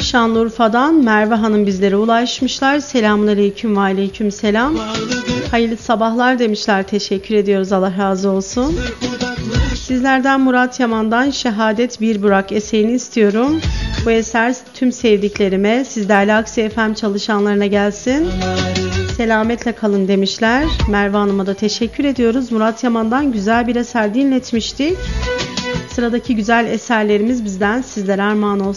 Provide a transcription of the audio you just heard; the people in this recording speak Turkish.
Şanlıurfa'dan Merve Hanım bizlere ulaşmışlar. Selamünaleyküm ve aleykümselam. Hayırlı sabahlar demişler. Teşekkür ediyoruz. Allah razı olsun. Sizlerden Murat Yaman'dan Şehadet Bir Burak eserini istiyorum. Bu eser tüm sevdiklerime, siz değerli Aksi FM çalışanlarına gelsin. Selametle kalın demişler. Merve Hanım'a da teşekkür ediyoruz. Murat Yaman'dan güzel bir eser dinletmiştik. Sıradaki güzel eserlerimiz bizden sizlere armağan olsun.